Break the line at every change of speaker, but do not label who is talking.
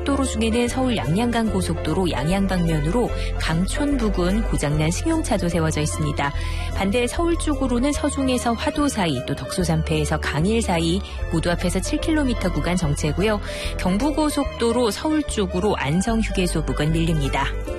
고속도로 중에는 서울 양양간 고속도로 양양 방면으로 강촌 부근 고장난 승용차도 세워져 있습니다. 반대 서울 쪽으로는 서중에서 화도 사이 또 덕소산패에서 강일 사이 모두 앞에서 7km 구간 정체고요. 경부고속도로 서울 쪽으로 안성휴게소 부근 밀립니다.